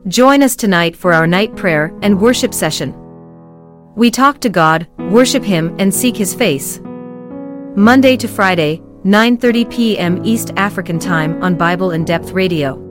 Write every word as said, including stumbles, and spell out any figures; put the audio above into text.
Join us tonight for our night prayer and worship session. We talk to God, worship Him, and seek His face. Monday to Friday, nine thirty p m East African Time on Bible in Depth Radio.